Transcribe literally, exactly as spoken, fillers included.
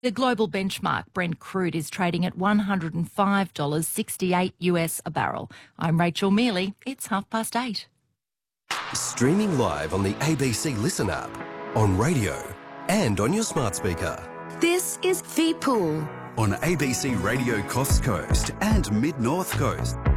The global benchmark Brent crude is trading at one hundred five dollars sixty-eight US a barrel. I'm Rachel Mealy. It's half past eight. Streaming live on the A B C Listen app, on radio and on your smart speaker. This is V-Pool on A B C Radio Coast Coast and Mid-North Coast.